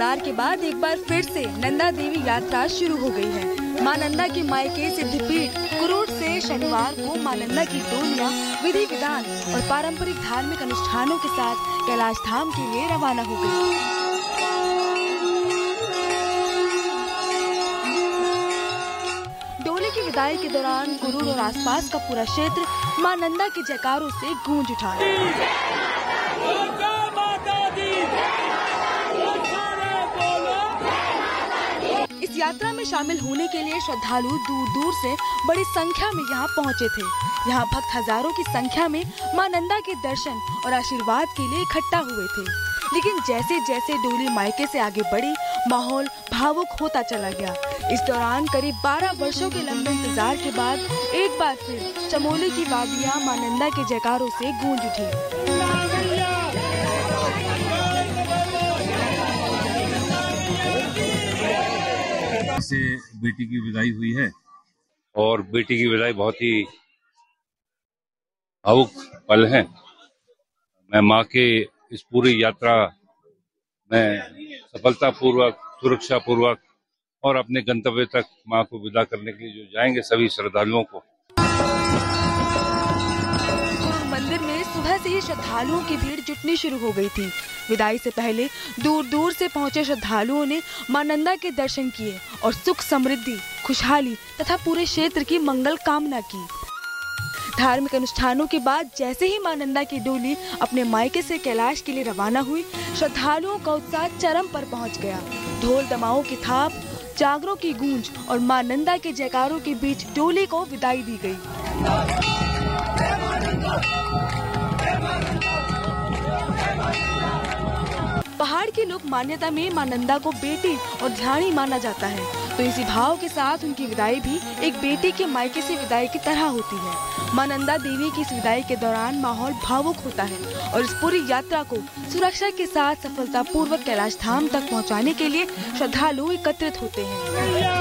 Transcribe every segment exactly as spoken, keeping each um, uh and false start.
इंतजार के बाद एक बार फिर से नंदा देवी यात्रा शुरू हो गई है। मां नंदा के मायके सिद्धपीठ कुरूट से शनिवार को मां नंदा की डोलियां विधि विधान और पारंपरिक धार्मिक अनुष्ठानों के साथ कैलाश धाम के लिए रवाना हो गई। डोले की विदाई के दौरान कुरूर और आसपास का पूरा क्षेत्र मां नंदा के जयकारों से गूंज उठा। इस यात्रा में शामिल होने के लिए श्रद्धालु दूर दूर से बड़ी संख्या में यहाँ पहुँचे थे। यहाँ भक्त हजारों की संख्या में मां नंदा के दर्शन और आशीर्वाद के लिए इकट्ठा हुए थे। लेकिन जैसे जैसे डोली मायके से आगे बढ़ी, माहौल भावुक होता चला गया। इस दौरान करीब बारह वर्षों के लंबे इंतजार के बाद एक बार फिर चमोली की वादियाँ मां नंदा के जयकारों से गूंज उठी। से बेटी की विदाई हुई है और बेटी की विदाई बहुत ही भावुक पल है। मैं माँ के इस पूरी यात्रा में सफलता पूर्वक, सुरक्षा पूर्वक और अपने गंतव्य तक माँ को विदा करने के लिए जो जाएंगे सभी श्रद्धालुओं को। मंदिर में सुबह से ही श्रद्धालुओं की भीड़ जुटनी शुरू हो गई थी। विदाई से पहले दूर दूर से पहुंचे श्रद्धालुओं ने मां नंदा के दर्शन किए और सुख समृद्धि, खुशहाली तथा पूरे क्षेत्र की मंगल कामना की। धार्मिक अनुष्ठानों के बाद जैसे ही मां नंदा की डोली अपने मायके से कैलाश के लिए रवाना हुई, श्रद्धालुओं का उत्साह चरम पर पहुंच गया। ढोल दमाओं की थाप, जागरों की गूंज और मां नंदा के जयकारों के बीच डोली को विदाई दी गई। पहाड़ के लोक मान्यता में मां नंदा को बेटी और ध्यानी माना जाता है, तो इसी भाव के साथ उनकी विदाई भी एक बेटी के मायके से विदाई की तरह होती है। मां नंदा देवी की इस विदाई के दौरान माहौल भावुक होता है और इस पूरी यात्रा को सुरक्षा के साथ सफलता पूर्वक कैलाश धाम तक पहुंचाने के लिए श्रद्धालु एकत्रित होते हैं।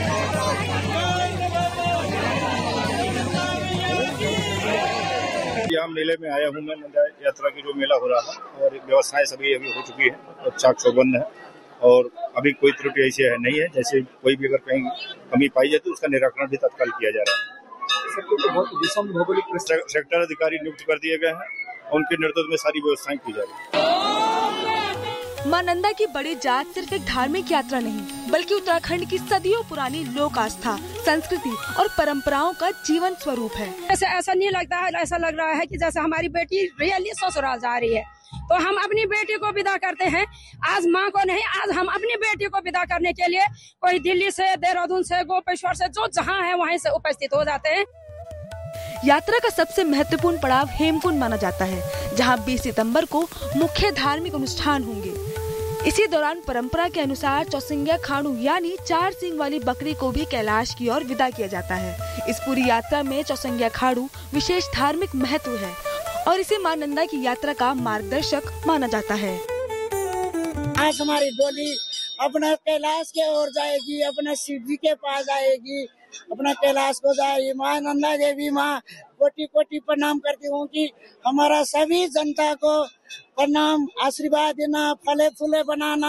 यहाँ मेले में आया हूँ मैं, नंदा यात्रा की जो मेला हो रहा है और व्यवस्थाएं सभी अभी हो चुकी है और चाक चौबंद है और अभी कोई त्रुटि ऐसी है नहीं है। जैसे कोई भी अगर कहीं कमी पाई जाए तो उसका निराकरण भी तत्काल किया जा रहा है। सबको बहुत विषम भौगोलिक सेक्टर अधिकारी नियुक्त कर दिए गए हैं और उनके नेतृत्व में सारी व्यवस्थाएं की जा रही है। मां नंदा की बड़ी जात सिर्फ एक धार्मिक यात्रा नहीं, बल्कि उत्तराखंड की सदियों पुरानी लोक आस्था, संस्कृति और परंपराओं का जीवन स्वरूप है। ऐसा ऐसा नहीं लगता है, ऐसा लग रहा है कि जैसे हमारी बेटी रियली ससुराल जा रही है, तो हम अपनी बेटी को विदा करते हैं। आज माँ को नहीं, आज हम अपनी बेटी को विदा करने के लिए कोई दिल्ली से, देहरादून से, गोपेश्वर से, जो जहाँ है वहीं से उपस्थित हो जाते हैं। यात्रा का सबसे महत्वपूर्ण पड़ाव हेमकुंड माना जाता है, जहां बीस सितंबर को मुख्य धार्मिक अनुष्ठान होंगे। इसी दौरान परंपरा के अनुसार चौसिंग्या खाड़ू यानी चार सींग वाली बकरी को भी कैलाश की ओर विदा किया जाता है। इस पूरी यात्रा में चौसिंग्या खाड़ू विशेष धार्मिक महत्व है और इसे मां नंदा की यात्रा का मार्गदर्शक माना जाता है। आज हमारी डोली अपना कैलाश के ओर जाएगी, अपने शिव जी के पास जाएगी, अपना कैलाश को जाएगी। मां नंदा देवी माँ कोटि कोटि प्रणाम करती हूँ कि हमारा सभी जनता को प्रणाम, आशीर्वाद देना, फले फूले बनाना।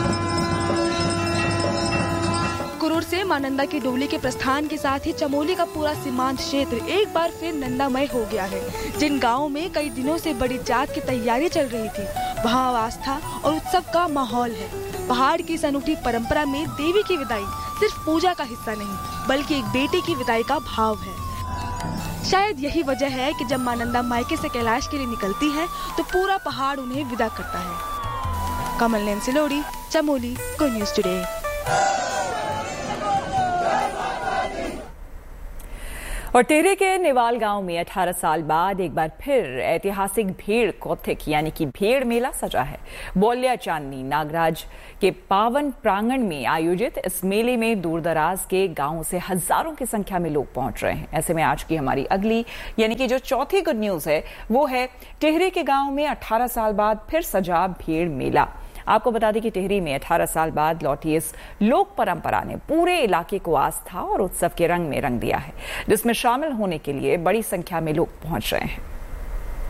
कुरूर से मां नंदा की डोली के प्रस्थान के साथ ही चमोली का पूरा सीमांत क्षेत्र एक बार फिर नंदामय हो गया है। जिन गाँवों में कई दिनों से बड़ी जात की तैयारी चल रही थी, वहाँ आस्था और उत्सव का माहौल है। पहाड़ की इस अनूठी परंपरा में देवी की विदाई सिर्फ पूजा का हिस्सा नहीं, बल्कि एक बेटी की विदाई का भाव है। शायद यही वजह है कि जब मां नंदा मायके से कैलाश के लिए निकलती है, तो पूरा पहाड़ उन्हें विदा करता है। कमल नैन Silori, Chamoli, good news today. और टिहरी के निवाल गांव में अठारह साल बाद एक बार फिर ऐतिहासिक भीड़ कौथिक यानी कि भीड़ मेला सजा है। बोलिया चांदनी नागराज के पावन प्रांगण में आयोजित इस मेले में दूर दराज के गांवों से हजारों की संख्या में लोग पहुंच रहे हैं। ऐसे में आज की हमारी अगली यानी कि जो चौथी गुड न्यूज है वो है टिहरी के गांव में अठारह साल बाद फिर सजा भीड़ मेला। आपको बता दें कि टिहरी में अठारह साल बाद लौटी इस लोक परंपरा ने पूरे इलाके को आस्था और उत्सव के रंग में रंग दिया है, जिसमें शामिल होने के लिए बड़ी संख्या में लोग पहुंच रहे हैं।